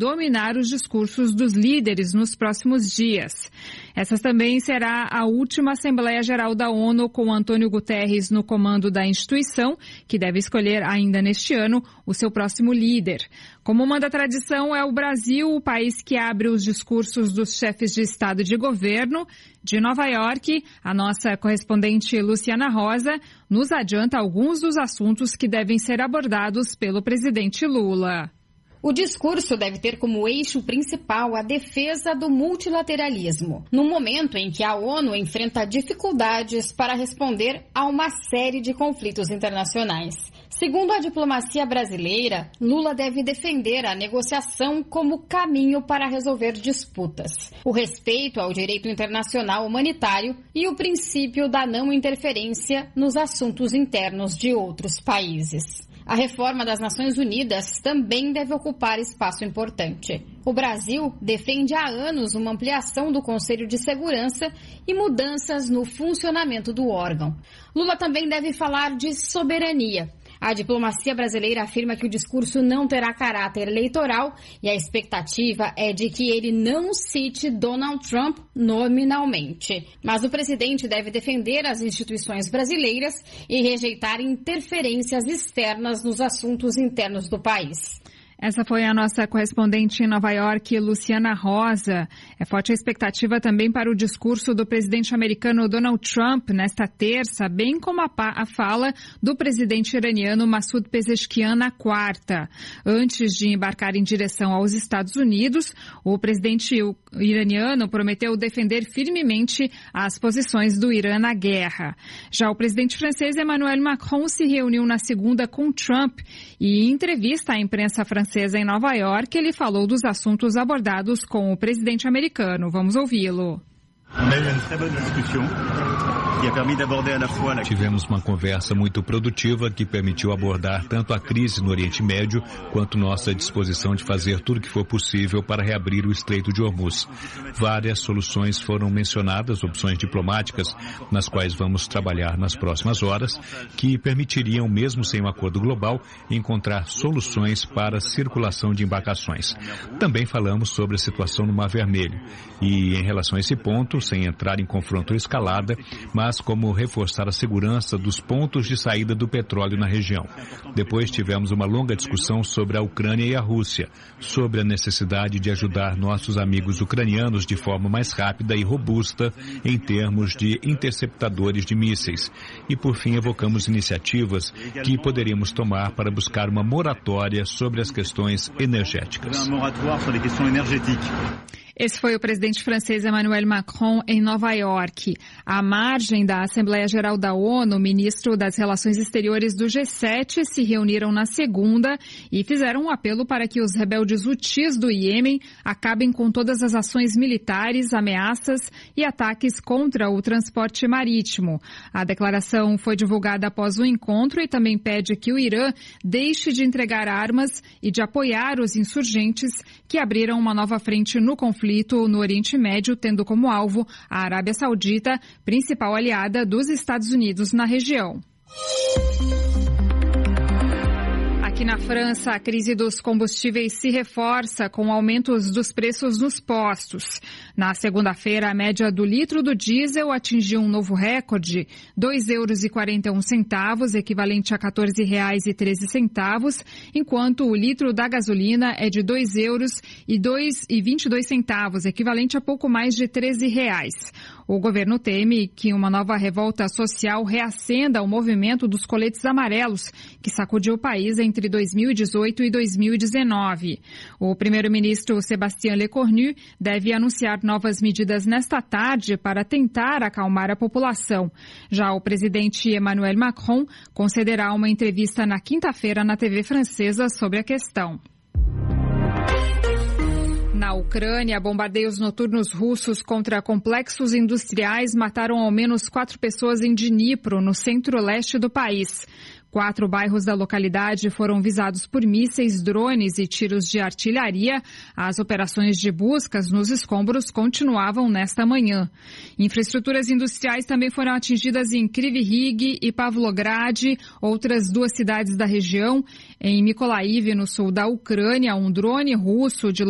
dominar os discursos dos líderes nos próximos dias. Essa também será a última Assembleia Geral da ONU, com Antônio Guterres no comando da instituição, que deve escolher ainda neste ano o seu próximo líder. Como manda a tradição, é o Brasil o país que abre os discursos dos chefes de Estado e de governo. De Nova York, a nossa correspondente Luciana Rosa nos adianta alguns dos assuntos que devem ser abordados pelo presidente Lula. O discurso deve ter como eixo principal a defesa do multilateralismo, no momento em que a ONU enfrenta dificuldades para responder a uma série de conflitos internacionais. Segundo a diplomacia brasileira, Lula deve defender a negociação como caminho para resolver disputas, o respeito ao direito internacional humanitário e o princípio da não interferência nos assuntos internos de outros países. A reforma das Nações Unidas também deve ocupar espaço importante. O Brasil defende há anos uma ampliação do Conselho de Segurança e mudanças no funcionamento do órgão. Lula também deve falar de soberania. A diplomacia brasileira afirma que o discurso não terá caráter eleitoral e a expectativa é de que ele não cite Donald Trump nominalmente. Mas o presidente deve defender as instituições brasileiras e rejeitar interferências externas nos assuntos internos do país. Essa foi a nossa correspondente em Nova York, Luciana Rosa. É forte a expectativa também para o discurso do presidente americano Donald Trump nesta terça, bem como a fala do presidente iraniano Masoud Pezeshkian na quarta. Antes de embarcar em direção aos Estados Unidos, o presidente iraniano prometeu defender firmemente as posições do Irã na guerra. Já o presidente francês Emmanuel Macron se reuniu na segunda com Trump e, em entrevista à imprensa francesa em Nova York, ele falou dos assuntos abordados com o presidente americano. Vamos ouvi-lo. Tivemos uma conversa muito produtiva que permitiu abordar tanto a crise no Oriente Médio quanto nossa disposição de fazer tudo o que for possível para reabrir o Estreito de Hormuz. Várias soluções foram mencionadas, opções diplomáticas, nas quais vamos trabalhar nas próximas horas, que permitiriam, mesmo sem um acordo global, encontrar soluções para a circulação de embarcações. Também falamos sobre a situação no Mar Vermelho e, em relação a esse ponto, sem entrar em confronto ou escalada, mas como reforçar a segurança dos pontos de saída do petróleo na região. Depois tivemos uma longa discussão sobre a Ucrânia e a Rússia, sobre a necessidade de ajudar nossos amigos ucranianos de forma mais rápida e robusta em termos de interceptadores de mísseis. E, por fim, evocamos iniciativas que poderíamos tomar para buscar uma moratória sobre as questões energéticas. Esse foi o presidente francês Emmanuel Macron em Nova York. À margem da Assembleia Geral da ONU, o ministro das Relações Exteriores do G7 se reuniram na segunda e fizeram um apelo para que os rebeldes hutis do Iêmen acabem com todas as ações militares, ameaças e ataques contra o transporte marítimo. A declaração foi divulgada após o encontro e também pede que o Irã deixe de entregar armas e de apoiar os insurgentes que abriram uma nova frente no conflito no Oriente Médio, tendo como alvo a Arábia Saudita, principal aliada dos Estados Unidos na região. Aqui na França, a crise dos combustíveis se reforça com aumentos dos preços nos postos. Na segunda-feira, a média do litro do diesel atingiu um novo recorde, €2,41, equivalente a R$ 14,13, enquanto o litro da gasolina é de €2,22, equivalente a pouco mais de R$ 13. O governo teme que uma nova revolta social reacenda o movimento dos coletes amarelos, que sacudiu o país entre 2018 e 2019. O primeiro-ministro Sébastien Lecornu deve anunciar novas medidas nesta tarde para tentar acalmar a população. Já o presidente Emmanuel Macron concederá uma entrevista na quinta-feira na TV francesa sobre a questão. Na Ucrânia, bombardeios noturnos russos contra complexos industriais mataram ao menos 4 pessoas em Dnipro, no centro-leste do país. 4 bairros da localidade foram visados por mísseis, drones e tiros de artilharia. As operações de buscas nos escombros continuavam nesta manhã. Infraestruturas industriais também foram atingidas em Kryvyi Rih e Pavlograd, outras 2 cidades da região. Em Mykolaiv, no sul da Ucrânia, um drone russo de